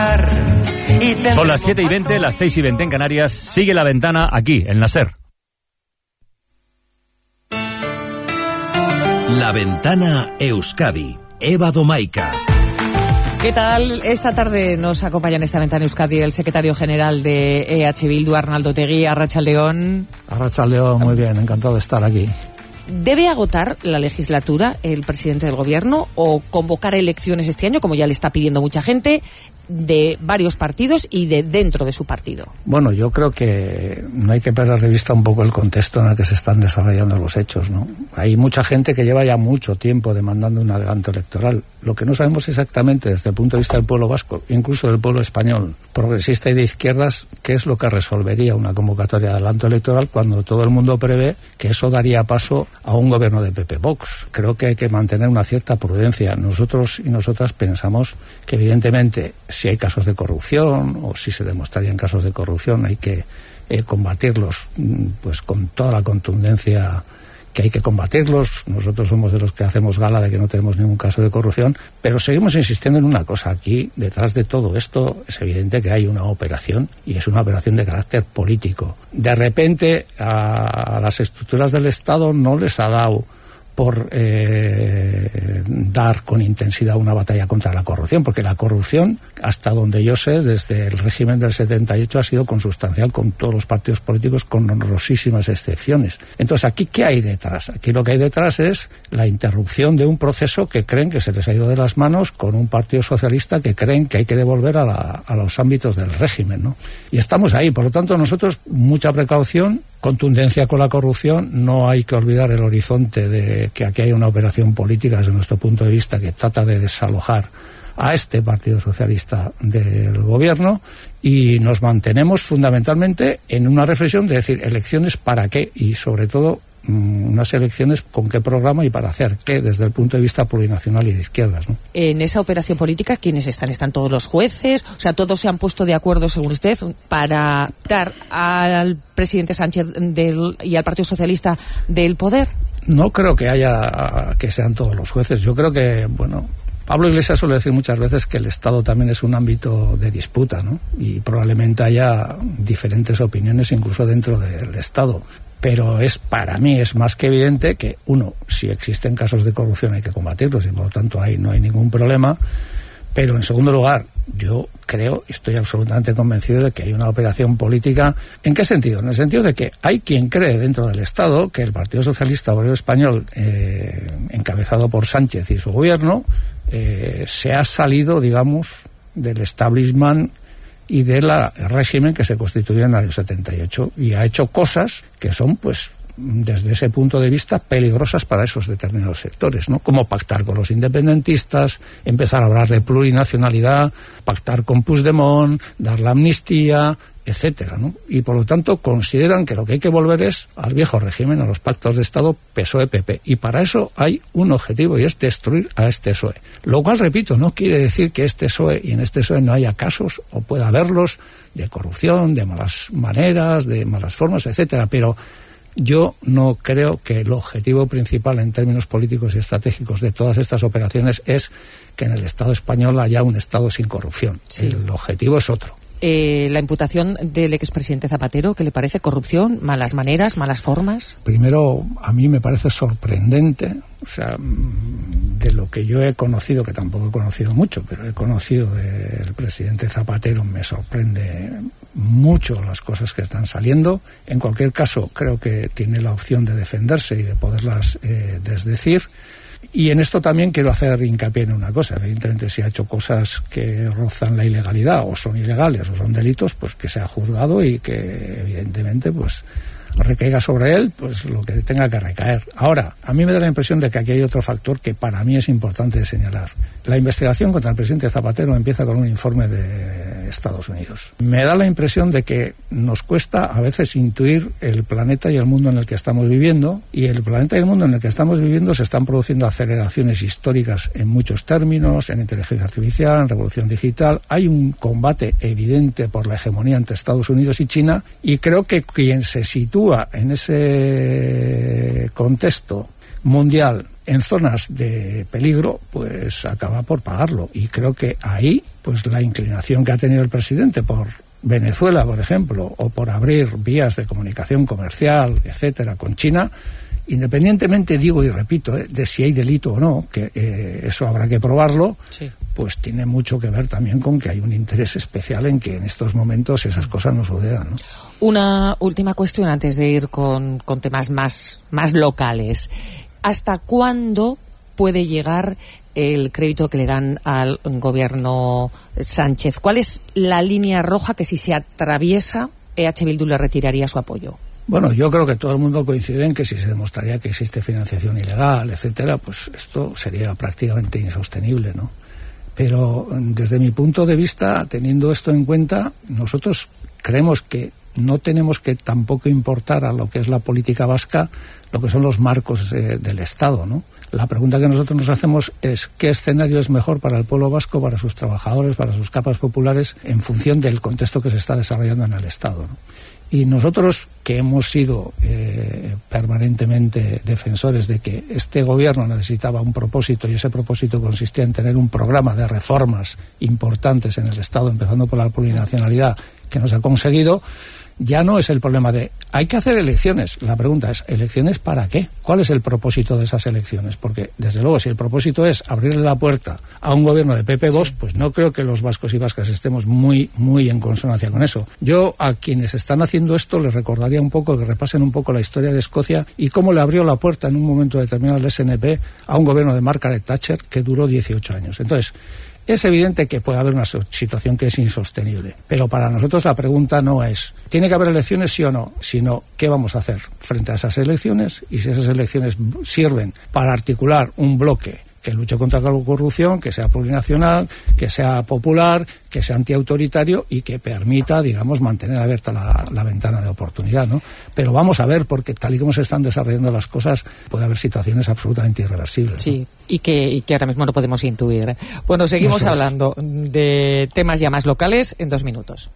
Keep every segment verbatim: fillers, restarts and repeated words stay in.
Son las siete y veinte, las seis y veinte en Canarias. Sigue La Ventana aquí, en la SER. La Ventana Euskadi. Eva Domaica. ¿Qué tal? Esta tarde nos acompaña en esta Ventana Euskadi el secretario general de E H Bildu, Arnaldo Otegi. Arratsaldeon. Arratsaldeon, muy bien, encantado de estar aquí. ¿Debe agotar la legislatura el presidente del gobierno o convocar elecciones este año, como ya le está pidiendo mucha gente, de varios partidos y de dentro de su partido? Bueno, yo creo que no hay que perder de vista un poco el contexto en el que se están desarrollando los hechos, ¿no? Hay mucha gente que lleva ya mucho tiempo demandando un adelanto electoral. Lo que no sabemos exactamente desde el punto de vista del pueblo vasco, incluso del pueblo español, progresista y de izquierdas, qué es lo que resolvería una convocatoria de adelanto electoral cuando todo el mundo prevé que eso daría paso a un gobierno de P P Vox. Creo que hay que mantener una cierta prudencia. Nosotros y nosotras pensamos que evidentemente si hay casos de corrupción o si se demostrarían casos de corrupción hay que eh, combatirlos pues con toda la contundencia que hay que combatirlos. Nosotros somos de los que hacemos gala de que no tenemos ningún caso de corrupción, pero seguimos insistiendo en una cosa. Aquí, detrás de todo esto, es evidente que hay una operación, y es una operación de carácter político. De repente, a, a las estructuras del Estado no les ha dado por eh, dar con intensidad una batalla contra la corrupción, porque la corrupción, hasta donde yo sé, desde el régimen del setenta y ocho ha sido consustancial con todos los partidos políticos, con honrosísimas excepciones. Entonces, ¿aquí qué hay detrás? Aquí lo que hay detrás es la interrupción de un proceso que creen que se les ha ido de las manos con un partido socialista que creen que hay que devolver a, la, a los ámbitos del régimen, ¿no? Y estamos ahí. Por lo tanto, nosotros, mucha precaución, contundencia con la corrupción. No hay que olvidar el horizonte de que aquí hay una operación política desde nuestro punto de vista que trata de desalojar a este Partido Socialista del gobierno, y nos mantenemos fundamentalmente en una reflexión de decir, elecciones para qué, y sobre todo unas elecciones con qué programa y para hacer qué desde el punto de vista plurinacional y de izquierdas, ¿no? En esa operación política, ¿quiénes están? ¿Están todos los jueces? O sea, ¿todos se han puesto de acuerdo, según usted, para dar al presidente Sánchez del, y al Partido Socialista del poder? No creo que haya que sean todos los jueces. Yo creo que, bueno, Pablo Iglesias suele decir muchas veces que el Estado también es un ámbito de disputa, ¿no? Y probablemente haya diferentes opiniones incluso dentro del Estado. Pero es, para mí es más que evidente que, uno, si existen casos de corrupción hay que combatirlos y por lo tanto ahí no hay ningún problema. Pero en segundo lugar, yo creo, estoy absolutamente convencido de que hay una operación política. ¿En qué sentido? En el sentido de que hay quien cree dentro del Estado que el Partido Socialista Obrero Español, eh, encabezado por Sánchez y su gobierno, eh, se ha salido, digamos, del establishment y del régimen que se constituyó en el año setenta y ocho, y ha hecho cosas que son, pues, desde ese punto de vista, peligrosas para esos determinados sectores, ¿no? Como pactar con los independentistas, empezar a hablar de plurinacionalidad, pactar con Puigdemont, dar la amnistía, etcétera, ¿no? Y por lo tanto consideran que lo que hay que volver es al viejo régimen, a los pactos de Estado P S O E-P P, y para eso hay un objetivo, y es destruir a este P S O E. Lo cual, repito, no quiere decir que este P S O E y en este P S O E no haya casos, o pueda haberlos, de corrupción, de malas maneras, de malas formas, etcétera, pero yo no creo que el objetivo principal en términos políticos y estratégicos de todas estas operaciones es que en el Estado español haya un Estado sin corrupción. Sí. El objetivo es otro. Eh, la imputación del expresidente Zapatero, ¿qué le parece? ¿Corrupción? ¿Malas maneras? ¿Malas formas? Primero, a mí me parece sorprendente, o sea, de lo que yo he conocido, que tampoco he conocido mucho, pero he conocido del presidente Zapatero, me sorprende mucho las cosas que están saliendo. En cualquier caso, creo que tiene la opción de defenderse y de poderlas eh, desdecir. Y en esto también quiero hacer hincapié en una cosa. Evidentemente, si ha hecho cosas que rozan la ilegalidad, o son ilegales, o son delitos, pues que sea juzgado y que, evidentemente, pues recaiga sobre él pues lo que tenga que recaer. Ahora, a mí me da la impresión de que aquí hay otro factor que para mí es importante de señalar. La investigación contra el presidente Zapatero empieza con un informe de Estados Unidos. Me da la impresión de que nos cuesta a veces intuir el planeta y el mundo en el que estamos viviendo, y el planeta y el mundo en el que estamos viviendo se están produciendo aceleraciones históricas en muchos términos, en inteligencia artificial, en revolución digital. Hay un combate evidente por la hegemonía entre Estados Unidos y China, y creo que quien se sitúa en ese contexto mundial en zonas de peligro, pues acaba por pagarlo. Y creo que ahí, pues la inclinación que ha tenido el presidente por Venezuela, por ejemplo, o por abrir vías de comunicación comercial, etcétera, con China, independientemente, digo y repito, eh, de si hay delito o no, que eh, eso habrá que probarlo, sí. Pues tiene mucho que ver también con que hay un interés especial en que en estos momentos esas cosas no sucedan, ¿no? Una última cuestión antes de ir con, con temas más, más locales. ¿Hasta cuándo puede llegar el crédito que le dan al gobierno Sánchez? ¿Cuál es la línea roja que si se atraviesa E H Bildu le retiraría su apoyo? Bueno, yo creo que todo el mundo coincide en que si se demostraría que existe financiación ilegal, etcétera, pues esto sería prácticamente insostenible, ¿no? Pero desde mi punto de vista, teniendo esto en cuenta, nosotros creemos que no tenemos que tampoco importar a lo que es la política vasca lo que son los marcos eh, del Estado, ¿no? La pregunta que nosotros nos hacemos es ¿qué escenario es mejor para el pueblo vasco, para sus trabajadores, para sus capas populares, en función del contexto que se está desarrollando en el Estado, ¿no? Y nosotros, que hemos sido eh, permanentemente defensores de que este gobierno necesitaba un propósito, y ese propósito consistía en tener un programa de reformas importantes en el Estado, empezando por la plurinacionalidad, que nos ha conseguido, ya no es el problema de hay que hacer elecciones. La pregunta es, ¿elecciones para qué? ¿Cuál es el propósito de esas elecciones? Porque, desde luego, si el propósito es abrirle la puerta a un gobierno de P P Vox, sí, pues no creo que los vascos y vascas estemos muy, muy en consonancia con eso. Yo, a quienes están haciendo esto, les recordaría un poco que repasen un poco la historia de Escocia y cómo le abrió la puerta en un momento determinado el S N P a un gobierno de Margaret Thatcher que duró dieciocho años. Entonces, es evidente que puede haber una situación que es insostenible, pero para nosotros la pregunta no es ¿tiene que haber elecciones sí o no?, sino ¿qué vamos a hacer frente a esas elecciones? Y si esas elecciones sirven para articular un bloque que luche contra la corrupción, que sea plurinacional, que sea popular, que sea antiautoritario y que permita, digamos, mantener abierta la, la ventana de oportunidad, ¿no? Pero vamos a ver, porque tal y como se están desarrollando las cosas, puede haber situaciones absolutamente irreversibles, ¿no? Sí, y que, y que ahora mismo no podemos intuir. Bueno, seguimos hablando de temas ya más locales en dos minutos.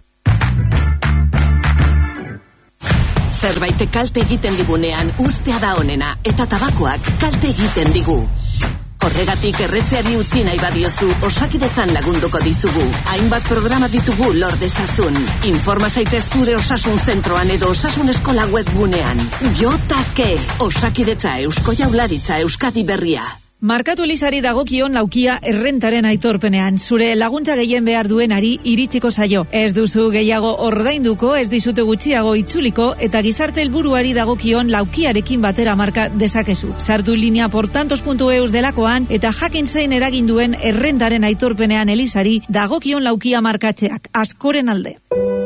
Zerbait kalte egiten digunean uztea da onena, eta tabakoak kalte egiten digu. Horregatik erretzeari utzi nahi badiozu, Osakidetzan lagunduko dizugu. Hainbat programa ditugu lor dezazun. Informa zaitez zure osasun zentroan edo osasun eskola webgunean. Jotake, Osakidetza Eusko Jaurlaritza Euskadi Berria. Markatu Elizari dagokion laukia errentaren aitorpenean. Zure laguntza gehien behar duenari iritsiko zaio. Ez duzu gehiago ordainduko, ez dizute gutxiago itzuliko, eta gizarte helburuari dagokion laukiarekin batera marka dezakezu. Sartu linea portantos puntu eus delakoan, eta jakin zein eragin duen errentaren aitorpenean Elizari dagokion laukia markatzeak. Askoren alde.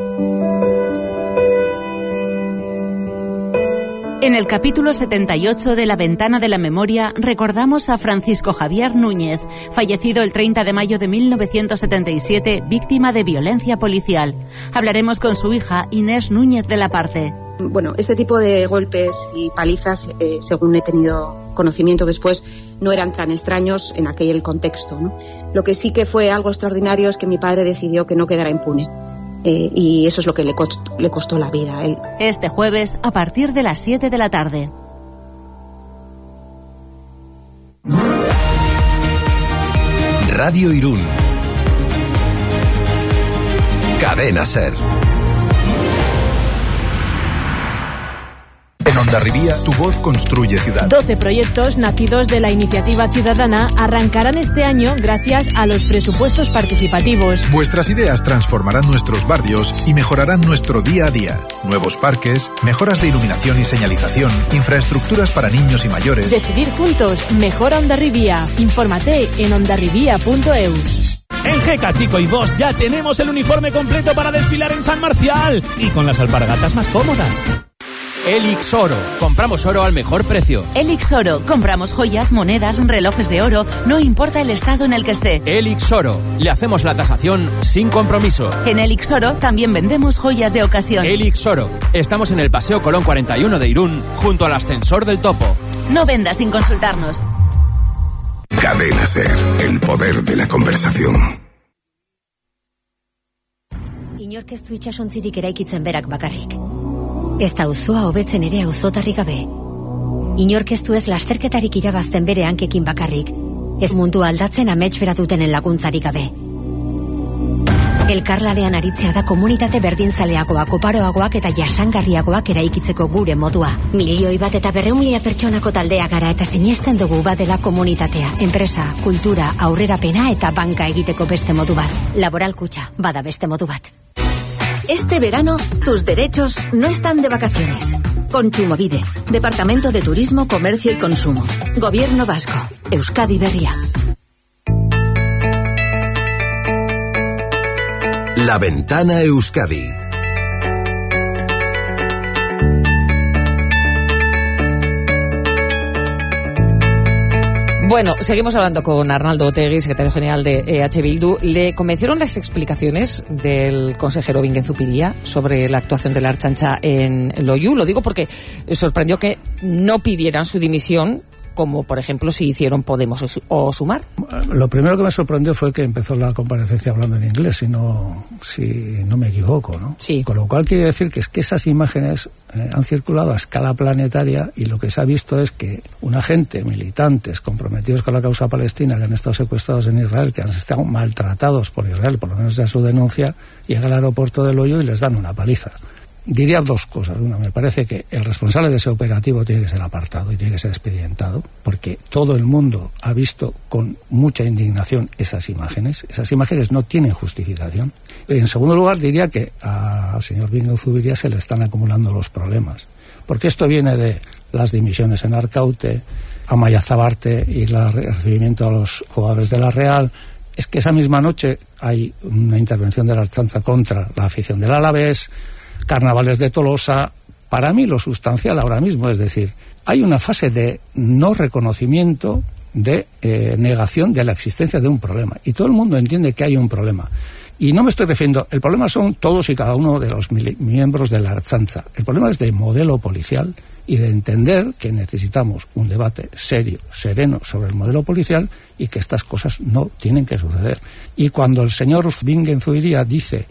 En el capítulo setenta y ocho de La Ventana de la Memoria recordamos a Francisco Javier Núñez, fallecido el treinta de mayo de mil novecientos setenta y siete, víctima de violencia policial. Hablaremos con su hija Inés Núñez de la Parte. Bueno, este tipo de golpes y palizas, eh, según he tenido conocimiento después, no eran tan extraños en aquel contexto, ¿no? Lo que sí que fue algo extraordinario es que mi padre decidió que no quedara impune. Eh, y eso es lo que le costó, le costó la vida a él. Este jueves a partir de las siete de la tarde. Radio Irún. Cadena Ser. En Hondarribía, tu voz construye ciudad. doce proyectos nacidos de la iniciativa ciudadana arrancarán este año gracias a los presupuestos participativos. Vuestras ideas transformarán nuestros barrios y mejorarán nuestro día a día. Nuevos parques, mejoras de iluminación y señalización, infraestructuras para niños y mayores. Decidir juntos, mejora Hondarribía. Infórmate en hondarribía punto eu. En Jeca, Chico y Bosch ya tenemos el uniforme completo para desfilar en San Marcial y con las alpargatas más cómodas. Elix Oro. Compramos oro al mejor precio. Elix Oro. Compramos joyas, monedas, relojes de oro. No importa el estado en el que esté. Elix Oro. Le hacemos la tasación sin compromiso. En Elix Oro también vendemos joyas de ocasión. Elix Oro. Estamos en el Paseo Colón cuarenta y uno de Irún, junto al ascensor del Topo. No vendas sin consultarnos. Cadena Ser. El poder de la conversación. Inork ez du itsasontzirik eraikitzen berak bakarrik. Ez da auzoa hobetzen ere auzotarri gabe. Inork ez du ez lasterketarik irabazten bere hankekin bakarrik. Ez mundu aldatzen amets bera dutenen laguntzarik gabe. Elkarlanean aritzea da komunitate berdinzaleagoak, oparoagoak eta jasangarriagoak eraikitzeko gure modua. Milioi bat eta berreun mila pertsonako taldea gara eta sinesten dugu badela komunitatea, enpresa, kultura, aurrerapena eta banka egiteko beste modu bat. Laboral Kutxa, bada beste modu bat. Este verano, tus derechos no están de vacaciones. Kontsumobide, Departamento de Turismo, Comercio y Consumo. Gobierno Vasco, Euskadi Berria. La Ventana Euskadi. Bueno, seguimos hablando con Arnaldo Otegi, secretario general de E H Bildu. ¿Le convencieron las explicaciones del consejero Bingen Zupiria sobre la actuación de la Ertzaintza en Loiu? Lo digo porque sorprendió que no pidieran su dimisión, como por ejemplo si hicieron Podemos o Sumar. Lo primero que me sorprendió fue que empezó la comparecencia hablando en inglés, si no, si no me equivoco, ¿no? Sí. Con lo cual quiere decir que es que esas imágenes eh, han circulado a escala planetaria y lo que se ha visto es que una gente, militantes comprometidos con la causa palestina que han estado secuestrados en Israel, que han estado maltratados por Israel, por lo menos ya su denuncia, llega al aeropuerto de Loiu y les dan una paliza. Diría dos cosas. Una, me parece que el responsable de ese operativo tiene que ser apartado y tiene que ser expedientado, porque todo el mundo ha visto con mucha indignación esas imágenes. Esas imágenes no tienen justificación. En segundo lugar, diría que al señor Bingen Zupiria se le están acumulando los problemas, porque esto viene de las dimisiones en Arkaute, Amaia Zabarte y el recibimiento a los jugadores de la Real. Es que esa misma noche hay una intervención de la Ertzaintza contra la afición del Alavés, carnavales de Tolosa. Para mí lo sustancial ahora mismo, es decir, hay una fase de no reconocimiento, de eh, negación de la existencia de un problema, y todo el mundo entiende que hay un problema. Y no me estoy refiriendo, el problema son todos y cada uno de los miembros de la Ertzaintza. El problema es de modelo policial y de entender que necesitamos un debate serio, sereno sobre el modelo policial y que estas cosas no tienen que suceder. Y cuando el señor Bingen Zupiria dice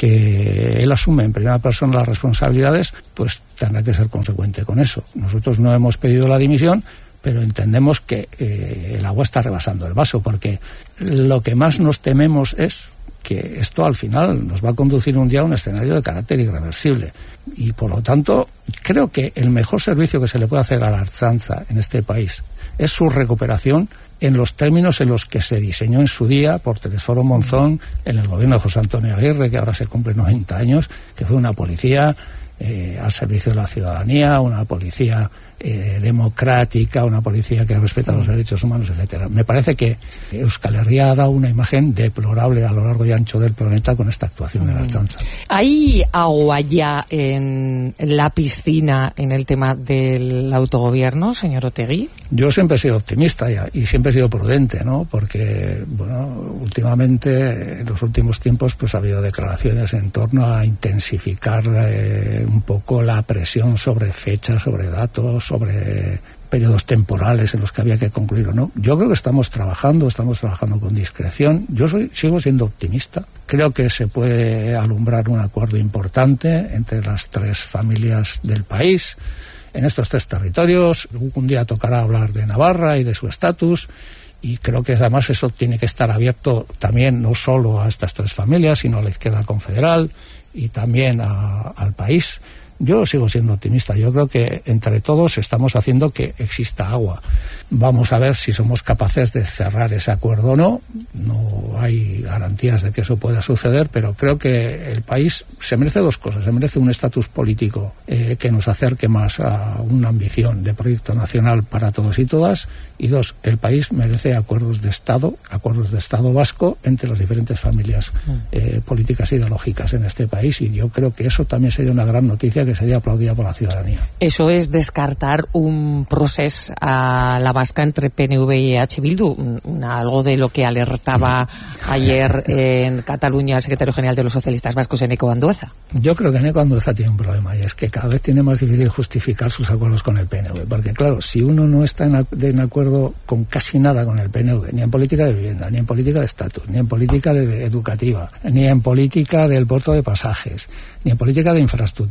que él asume en primera persona las responsabilidades, pues tendrá que ser consecuente con eso. Nosotros no hemos pedido la dimisión, pero entendemos que eh, el agua está rebasando el vaso, porque lo que más nos tememos es que esto al final nos va a conducir un día a un escenario de carácter irreversible. Y por lo tanto, creo que el mejor servicio que se le puede hacer a la Ertzaintza en este país es su recuperación en los términos en los que se diseñó en su día por Telesforo Monzón en el gobierno de José Antonio Aguirre, que ahora se cumplen noventa años, que fue una policía eh, al servicio de la ciudadanía, una policía eh, democrática, una policía que respeta los derechos humanos, etcétera. Me parece que Euskal Herria ha dado una imagen deplorable a lo largo y ancho del planeta con esta actuación de la Ertzaintza. ¿Hay agua ya en la piscina en el tema del autogobierno, señor Otegi? Yo siempre he sido optimista ya, y siempre he sido prudente, ¿no? Porque, bueno, últimamente, en los últimos tiempos, pues ha habido declaraciones en torno a intensificar eh, un poco la presión sobre fechas, sobre datos, sobre periodos temporales en los que había que concluir o no. Yo creo que estamos trabajando, estamos trabajando con discreción. Yo soy, sigo siendo optimista. Creo que se puede alumbrar un acuerdo importante entre las tres familias del país, en estos tres territorios. Un día tocará hablar de Navarra y de su estatus, y creo que además eso tiene que estar abierto también no solo a estas tres familias, sino a la izquierda confederal y también a, al país. Yo sigo siendo optimista. Yo creo que entre todos estamos haciendo que exista agua. Vamos a ver si somos capaces de cerrar ese acuerdo o no. No hay garantías de que eso pueda suceder, pero creo que el país se merece dos cosas. Se merece un estatus político eh, que nos acerque más a una ambición de proyecto nacional para todos y todas. Y dos, el país merece acuerdos de Estado, acuerdos de Estado vasco entre las diferentes familias eh, políticas e ideológicas en este país. Y yo creo que eso también sería una gran noticia que sería aplaudida por la ciudadanía. Eso es descartar un proceso a la vasca entre P N V y E H Bildu, una, algo de lo que alertaba ayer en Cataluña el secretario general de los socialistas vascos, Eneko Andueza. Yo creo que Eneko Andueza tiene un problema, y es que cada vez tiene más difícil justificar sus acuerdos con el P N V, porque claro, si uno no está en, en acuerdo con casi nada con el P N V, ni en política de vivienda, ni en política de estatus, ni en política de, de educativa, ni en política del puerto de pasajes, ni en política de infraestructuras,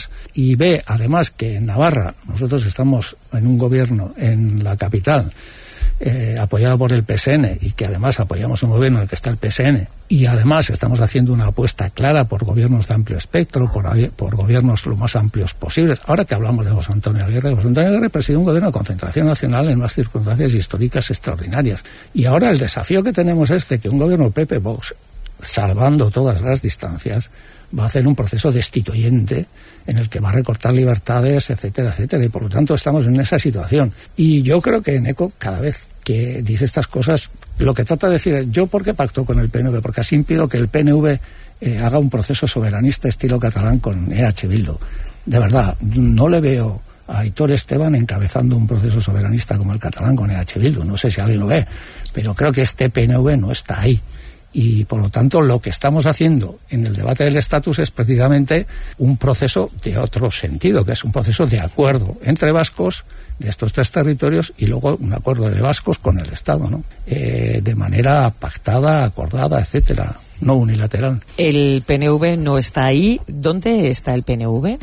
y ve además que en Navarra nosotros estamos en un gobierno en la capital eh, apoyado por el P S N y que además apoyamos un gobierno en el que está el P S N y además estamos haciendo una apuesta clara por gobiernos de amplio espectro, por, por gobiernos lo más amplios posibles. Ahora que hablamos de José Antonio Aguirre, José Antonio Aguirre presidió un gobierno de concentración nacional en unas circunstancias históricas extraordinarias. Y ahora el desafío que tenemos es de que un gobierno P P Vox, salvando todas las distancias, va a hacer un proceso destituyente en el que va a recortar libertades, etcétera, etcétera, y por lo tanto estamos en esa situación. Y yo creo que Eneco, cada vez que dice estas cosas, lo que trata de decir es, ¿yo por qué pacto con el P N V? Porque así impido que el P N V eh, haga un proceso soberanista estilo catalán con E H Bildu. De verdad, no le veo a Aitor Esteban encabezando un proceso soberanista como el catalán con E H Bildu. No sé si alguien lo ve, pero creo que este P N V no está ahí. Y por lo tanto lo que estamos haciendo en el debate del estatus es precisamente un proceso de otro sentido, que es un proceso de acuerdo entre vascos de estos tres territorios y luego un acuerdo de vascos con el Estado, ¿no? Eh, de manera pactada, acordada, etcétera, no unilateral. El P N V no está ahí. ¿Dónde está el P N V?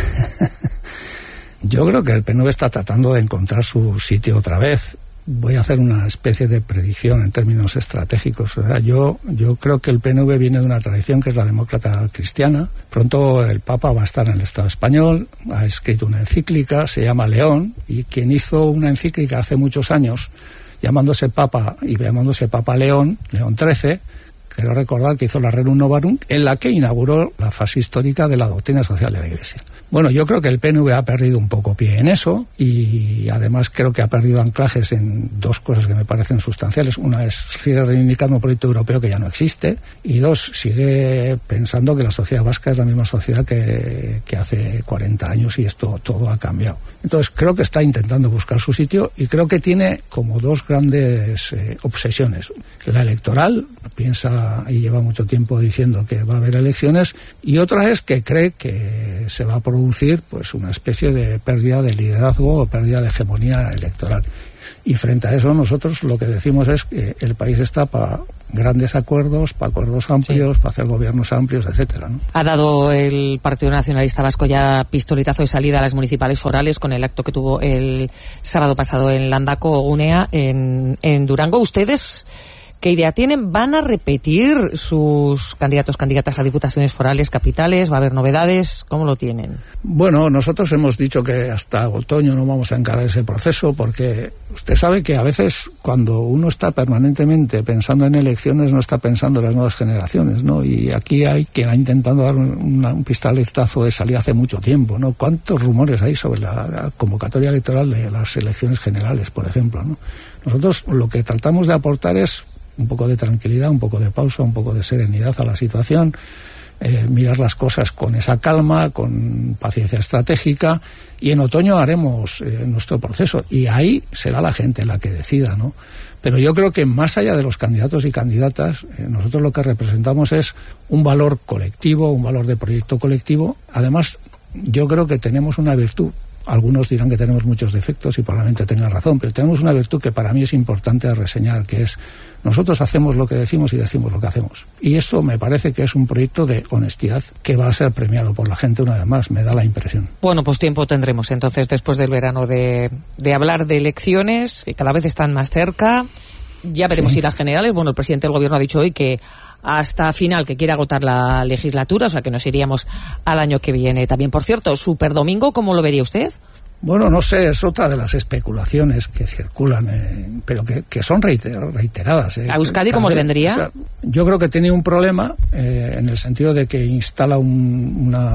Yo creo que el P N V está tratando de encontrar su sitio otra vez. Voy a hacer una especie de predicción en términos estratégicos. O sea, yo, yo creo que el P N V viene de una tradición que es la demócrata cristiana. Pronto el Papa va a estar en el Estado español, ha escrito una encíclica, se llama León, y quien hizo una encíclica hace muchos años, llamándose Papa y llamándose Papa León, León trece, quiero recordar que hizo la Rerum Novarum, en la que inauguró la fase histórica de la doctrina social de la Iglesia. Bueno, yo creo que el P N V ha perdido un poco pie en eso y además creo que ha perdido anclajes en dos cosas que me parecen sustanciales. Una es, sigue reivindicando un proyecto europeo que ya no existe, y dos, sigue pensando que la sociedad vasca es la misma sociedad que, que hace cuarenta años y esto todo ha cambiado. Entonces creo que está intentando buscar su sitio y creo que tiene como dos grandes eh, obsesiones. La electoral, piensa y lleva mucho tiempo diciendo que va a haber elecciones, y otra es que cree que se va a producir pues una especie de pérdida de liderazgo o pérdida de hegemonía electoral. Y frente a eso nosotros lo que decimos es que el país está para grandes acuerdos, para acuerdos amplios, sí, para hacer gobiernos amplios, etcétera, ¿no? Ha dado el Partido Nacionalista Vasco ya pistoletazo de salida a las municipales forales con el acto que tuvo el sábado pasado en Landako Gunea, en, en Durango. ¿Ustedes qué idea tienen? ¿Van a repetir sus candidatos, candidatas a diputaciones forales, capitales? ¿Va a haber novedades? ¿Cómo lo tienen? Bueno, nosotros hemos dicho que hasta otoño no vamos a encarar ese proceso, porque usted sabe que a veces cuando uno está permanentemente pensando en elecciones no está pensando en las nuevas generaciones, ¿no? Y aquí hay quien ha intentado dar una, un pistoletazo de salida hace mucho tiempo, ¿no? ¿Cuántos rumores hay sobre la, la convocatoria electoral de las elecciones generales, por ejemplo, ¿no? Nosotros lo que tratamos de aportar es un poco de tranquilidad, un poco de pausa, un poco de serenidad a la situación, eh, mirar las cosas con esa calma, con paciencia estratégica, y en otoño haremos eh, nuestro proceso, y ahí será la gente la que decida, ¿no? Pero yo creo que más allá de los candidatos y candidatas, eh, nosotros lo que representamos es un valor colectivo, un valor de proyecto colectivo. Además, yo creo que tenemos una virtud. Algunos dirán que tenemos muchos defectos y probablemente tengan razón, pero tenemos una virtud que para mí es importante reseñar, que es nosotros hacemos lo que decimos y decimos lo que hacemos. Y esto me parece que es un proyecto de honestidad que va a ser premiado por la gente una vez más, me da la impresión. Bueno, pues tiempo tendremos entonces después del verano de, de hablar de elecciones, que cada vez están más cerca. Ya veremos, sí, si las generales. Bueno, el presidente del gobierno ha dicho hoy que hasta final, que quiere agotar la legislatura, o sea que nos iríamos al año que viene. También, por cierto, Superdomingo, ¿cómo lo vería usted? Bueno, no sé, es otra de las especulaciones que circulan, eh, pero que, que son reiter, reiteradas. Eh. ¿A Euskadi cómo le vendría? O sea, yo creo que tiene un problema eh, en el sentido de que instala un,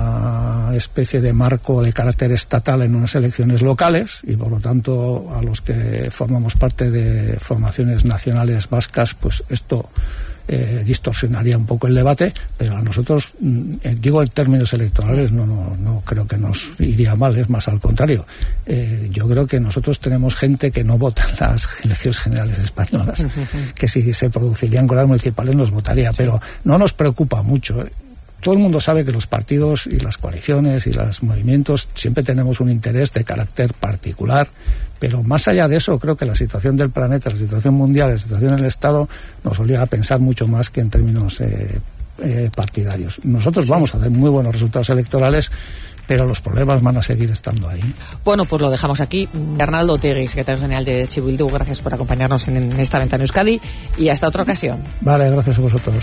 una especie de marco de carácter estatal en unas elecciones locales, y por lo tanto a los que formamos parte de formaciones nacionales vascas, pues esto Eh, distorsionaría un poco el debate, pero a nosotros, eh, digo en términos electorales, no, no, no creo que nos iría mal, es más al contrario. Eh, yo creo que nosotros tenemos gente que no vota en las elecciones generales españolas, uh-huh. que si se producirían con las municipales nos votaría, sí, pero no nos preocupa mucho. Todo el mundo sabe que los partidos y las coaliciones y los movimientos siempre tenemos un interés de carácter particular, pero más allá de eso creo que la situación del planeta, la situación mundial, la situación del Estado nos obliga a pensar mucho más que en términos eh, eh, partidarios. Nosotros vamos a hacer muy buenos resultados electorales, pero los problemas van a seguir estando ahí. Bueno, pues lo dejamos aquí. Arnaldo Otegi, secretario general de H Bildu, gracias por acompañarnos en, en esta ventana Euskadi y hasta otra ocasión. Vale, gracias a vosotros.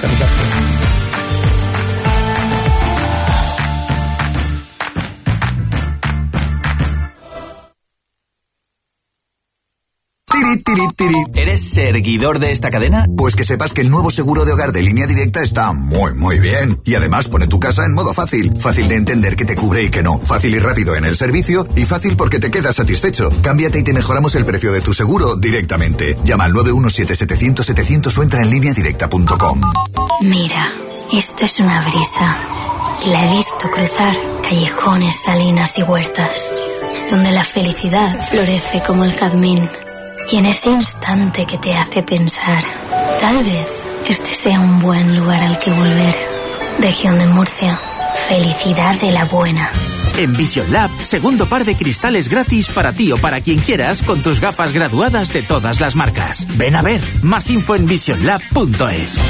Tiri, tiri, tiri. ¿Eres seguidor de esta cadena? Pues que sepas que el nuevo seguro de hogar de Línea Directa está muy, muy bien. Y además pone tu casa en modo fácil. Fácil de entender qué te cubre y qué no. Fácil y rápido en el servicio. Y fácil porque te quedas satisfecho. Cámbiate y te mejoramos el precio de tu seguro directamente. Llama al nueve uno siete, setecientos, setecientos o entra en línea directa punto com. Mira, esto es una brisa. Y la he visto cruzar callejones, salinas y huertas, donde la felicidad florece como el jazmín. Y en ese instante que te hace pensar, tal vez este sea un buen lugar al que volver. Región de Murcia, felicidad de la buena. En Vision Lab, segundo par de cristales gratis para ti o para quien quieras con tus gafas graduadas de todas las marcas. Ven a ver, más info en vision lab punto es.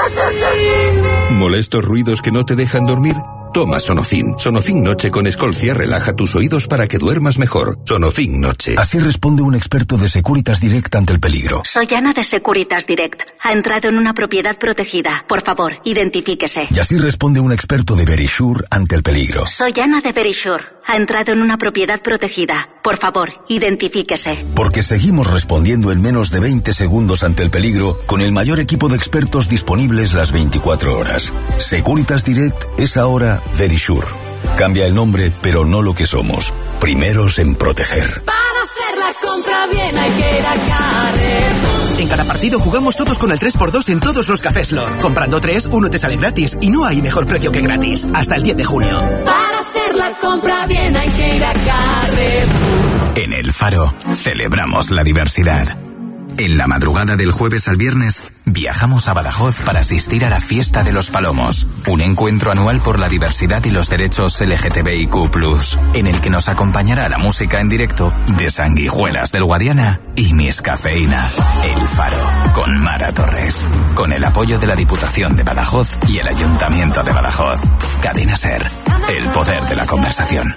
¿Molestos ruidos que no te dejan dormir? Toma Sonofin. Sonofin Noche con Escolcia relaja tus oídos para que duermas mejor. Sonofin Noche. Así responde un experto de Securitas Direct ante el peligro. Soy Ana de Securitas Direct. Ha entrado en una propiedad protegida. Por favor, identifíquese. Y así responde un experto de Verisure ante el peligro. Soy Ana de Verisure. Ha entrado en una propiedad protegida. Por favor, identifíquese. Porque seguimos respondiendo en menos de veinte segundos ante el peligro con el mayor equipo de expertos disponibles las veinticuatro horas. Securitas Direct es ahora Verisure. Cambia el nombre, pero no lo que somos. Primeros en proteger. Para hacer la compra bien hay que ir a Carrefour. En cada partido jugamos todos con el tres por dos en todos los cafés Lord. Comprando tres, uno te sale gratis. Y no hay mejor precio que gratis. Hasta el diez de junio. Para hacer la compra bien hay que ir a Carrefour. En El Faro celebramos la diversidad. En la madrugada del jueves al viernes, viajamos a Badajoz para asistir a la Fiesta de los Palomos, un encuentro anual por la diversidad y los derechos L G T B I Q plus, en el que nos acompañará la música en directo de Sanguijuelas del Guadiana y Miss Cafeína. El Faro, con Mara Torres, con el apoyo de la Diputación de Badajoz y el Ayuntamiento de Badajoz. Cadena SER, el poder de la conversación.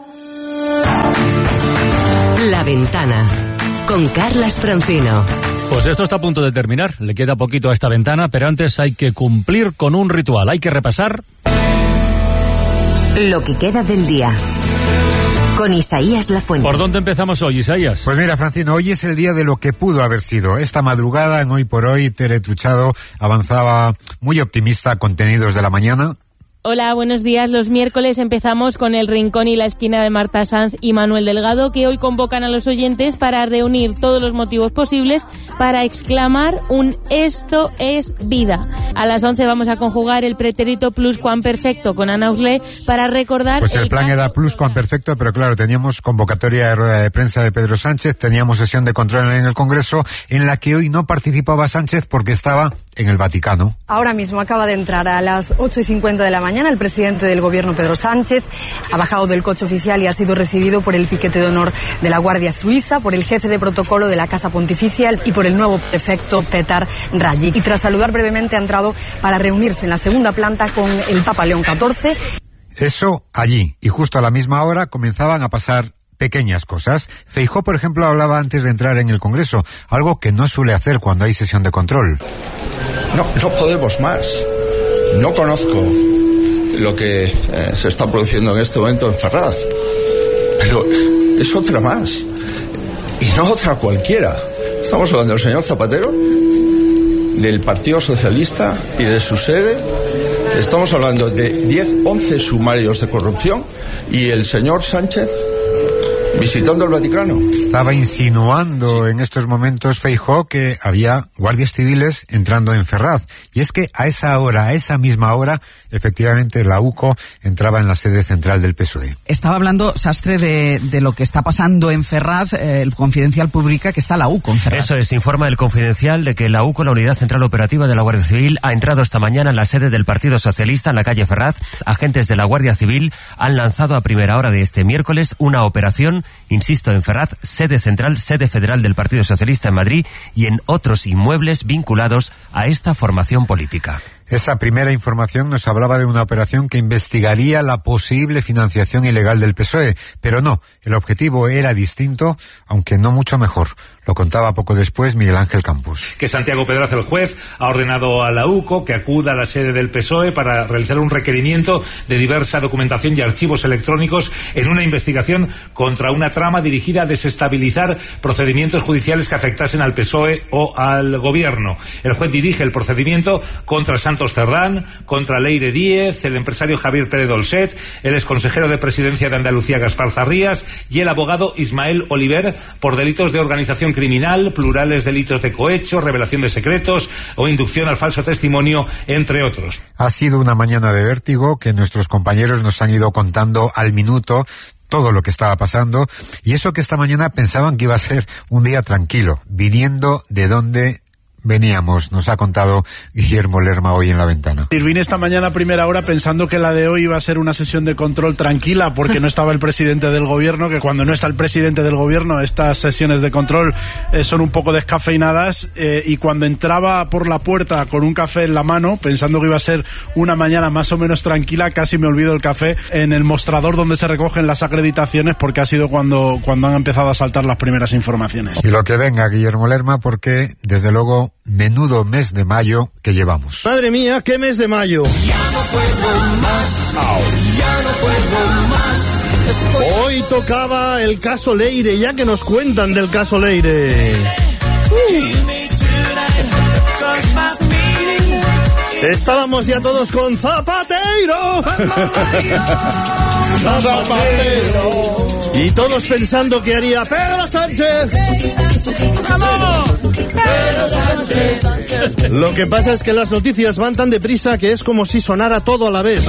La Ventana, con Carlas Francino. Pues esto está a punto de terminar, le queda poquito a esta ventana, pero antes hay que cumplir con un ritual, hay que repasar lo que queda del día. Con Isaías Lafuente. ¿Por dónde empezamos hoy, Isaías? Pues mira, Francino, hoy es el día de lo que pudo haber sido. Esta madrugada, en Hoy por Hoy, Tere Truchado avanzaba muy optimista contenidos de la mañana. Hola, buenos días. Los miércoles empezamos con El Rincón y la Esquina de Marta Sanz y Manuel Delgado, que hoy convocan a los oyentes para reunir todos los motivos posibles para exclamar un «Esto es vida». A las once vamos a conjugar el pretérito pluscuamperfecto con Ana Auslé para recordar... Pues el, el plan era pluscuamperfecto, pero claro, teníamos convocatoria de rueda de prensa de Pedro Sánchez, teníamos sesión de control en el Congreso, en la que hoy no participaba Sánchez porque estaba en el Vaticano. Ahora mismo acaba de entrar a las ocho y cincuenta de la mañana el presidente del gobierno, Pedro Sánchez. Ha bajado del coche oficial y ha sido recibido por el piquete de honor de la Guardia Suiza, por el jefe de protocolo de la Casa Pontificia y por el nuevo prefecto Petar Raggi. Y tras saludar brevemente ha entrado para reunirse en la segunda planta con el Papa León catorce. Eso allí, y justo a la misma hora comenzaban a pasar pequeñas cosas. Feijóo, por ejemplo, hablaba antes de entrar en el Congreso, algo que no suele hacer cuando hay sesión de control. No, no podemos más. No conozco lo que eh, se está produciendo en este momento en Ferraz, pero es otra más, y no otra cualquiera. Estamos hablando del señor Zapatero, del Partido Socialista y de su sede. Estamos hablando de diez, once sumarios de corrupción y el señor Sánchez visitando el Vaticano. Estaba insinuando en estos momentos Feijóo que había guardias civiles entrando en Ferraz. Y es que a esa hora, a esa misma hora, efectivamente la UCO entraba en la sede central del P S O E. Estaba hablando, Sastre, de, de lo que está pasando en Ferraz. Eh, el Confidencial publica que está la UCO en Ferraz. Eso es, informa el Confidencial de que la UCO, la Unidad Central Operativa de la Guardia Civil, ha entrado esta mañana en la sede del Partido Socialista en la calle Ferraz. Agentes de la Guardia Civil han lanzado a primera hora de este miércoles una operación, insisto, en Ferraz, sede central, sede federal del Partido Socialista en Madrid y en otros inmuebles vinculados a esta formación política. Esa primera información nos hablaba de una operación que investigaría la posible financiación ilegal del P S O E, pero no, el objetivo era distinto, aunque no mucho mejor. Lo contaba poco después Miguel Ángel Campos. Que Santiago Pedraza, el juez, ha ordenado a la U C O que acuda a la sede del P S O E para realizar un requerimiento de diversa documentación y archivos electrónicos en una investigación contra una trama dirigida a desestabilizar procedimientos judiciales que afectasen al P S O E o al gobierno. El juez dirige el procedimiento contra Santos Cerdán, contra Leire Díez, el empresario Javier Pérez Dolcet, el exconsejero de Presidencia de Andalucía Gaspar Zarrías y el abogado Ismael Oliver por delitos de organización criminal, plurales delitos de cohecho, revelación de secretos o inducción al falso testimonio, entre otros. Ha sido una mañana de vértigo que nuestros compañeros nos han ido contando al minuto todo lo que estaba pasando, y eso que esta mañana pensaban que iba a ser un día tranquilo, viniendo de donde veníamos, nos ha contado Guillermo Lerma hoy en La Ventana. Vine esta mañana a primera hora pensando que la de hoy iba a ser una sesión de control tranquila porque no estaba el presidente del gobierno, que cuando no está el presidente del gobierno estas sesiones de control eh, son un poco descafeinadas, eh, y cuando entraba por la puerta con un café en la mano pensando que iba a ser una mañana más o menos tranquila, casi me olvido el café en el mostrador donde se recogen las acreditaciones, porque ha sido cuando, cuando han empezado a saltar las primeras informaciones. Y lo que venga, Guillermo Lerma, porque desde luego menudo mes de mayo que llevamos. Madre mía, qué mes de mayo. Ya no puedo más, ya no puedo más. Estoy... Hoy tocaba el caso Leire, ya que nos cuentan del caso Leire. Uh. Estábamos ya todos con Zapatero. Zapatero. Y todos pensando que haría Pedro Sánchez. ¡Vamos! Pedro Sánchez. Lo que pasa es que las noticias van tan deprisa que es como si sonara todo a la vez.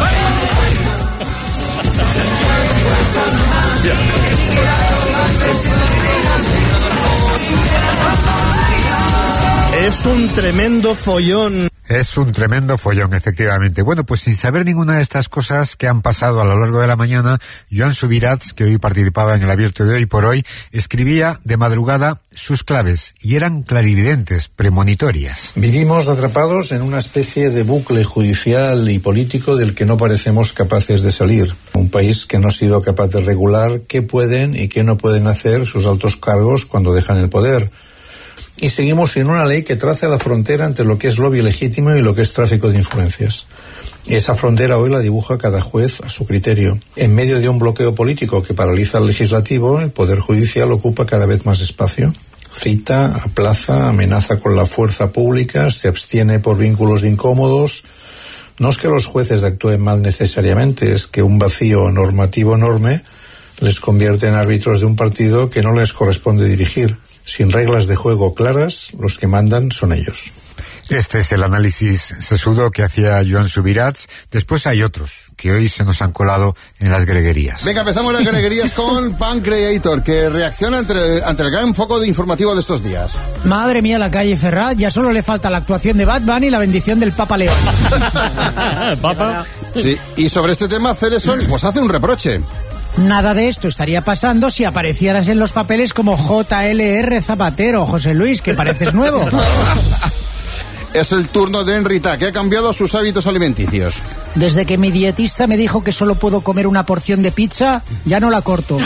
Es un tremendo follón. Es un tremendo follón, efectivamente. Bueno, pues sin saber ninguna de estas cosas que han pasado a lo largo de la mañana, Joan Subirats, que hoy participaba en el abierto de Hoy por Hoy, escribía de madrugada sus claves, y eran clarividentes, premonitorias. Vivimos atrapados en una especie de bucle judicial y político del que no parecemos capaces de salir. Un país que no ha sido capaz de regular qué pueden y qué no pueden hacer sus altos cargos cuando dejan el poder. Y seguimos sin una ley que trace la frontera entre lo que es lobby legítimo y lo que es tráfico de influencias. Y esa frontera hoy la dibuja cada juez a su criterio. En medio de un bloqueo político que paraliza al legislativo, el Poder Judicial ocupa cada vez más espacio. Cita, aplaza, amenaza con la fuerza pública, se abstiene por vínculos incómodos. No es que los jueces actúen mal necesariamente, es que un vacío normativo enorme les convierte en árbitros de un partido que no les corresponde dirigir. Sin reglas de juego claras, los que mandan son ellos. Este es el análisis sesudo que hacía Joan Subirats. Después hay otros que hoy se nos han colado en las greguerías. Venga, empezamos las greguerías con Pancreator, que reacciona ante, ante el gran foco de informativo de estos días. Madre mía, la calle Ferraz, ya solo le falta la actuación de Bad Bunny y la bendición del Papa León. ¿Papa? Sí, y sobre este tema, Cereson pues hace un reproche. Nada de esto estaría pasando si aparecieras en los papeles como J L R Zapatero, José Luis, que pareces nuevo. Es el turno de Enrita, que ha cambiado sus hábitos alimenticios. Desde que mi dietista me dijo que solo puedo comer una porción de pizza, ya no la corto.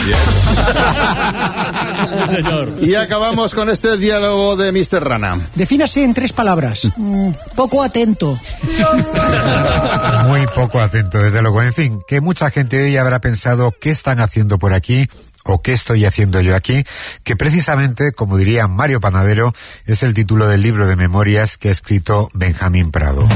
Y acabamos con este diálogo de mister Rana. Defínase en tres palabras. Mm, poco atento. Muy poco atento, desde luego. En fin, que mucha gente hoy habrá pensado qué están haciendo por aquí, o qué estoy haciendo yo aquí, que precisamente, como diría Mario Panadero, es el título del libro de memorias que ha escrito Benjamín Prado.